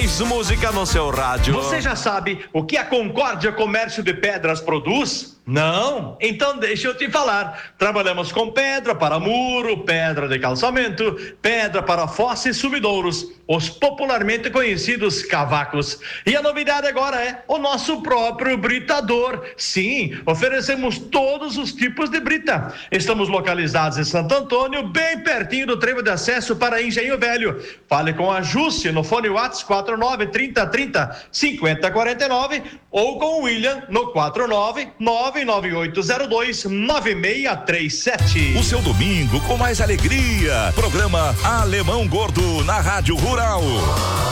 mais música no seu rádio. Você já sabe o que a Concórdia Comércio de Pedras produz? Não? Então deixa eu te falar. Trabalhamos com pedra para muro, pedra de calçamento, pedra para fossa e sumidouros, os popularmente conhecidos cavacos. E a novidade agora é o nosso próprio britador. Sim, oferecemos todos os tipos de brita. Estamos localizados em Santo Antônio, bem pertinho do trevo de acesso para Engenho Velho. Fale com a Jússi no fone WhatsApp 49 30 30 50 49 ou com o William no 49 99802 9637. O seu domingo com mais alegria. Programa Alemão Gordo na Rádio Rural.